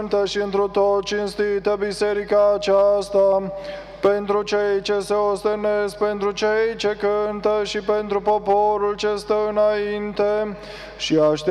Sfântă și întru tot cinstită biserica aceasta, pentru cei ce se ostenesc, pentru cei ce cântă și pentru poporul ce stă înainte și aștept